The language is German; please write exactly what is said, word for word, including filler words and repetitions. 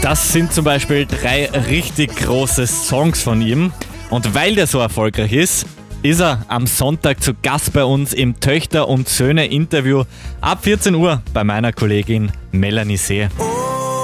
Das sind zum Beispiel drei richtig große Songs von ihm. Und weil der so erfolgreich ist, ist er am Sonntag zu Gast bei uns im Töchter- und Söhne-Interview ab vierzehn Uhr bei meiner Kollegin Melanie See.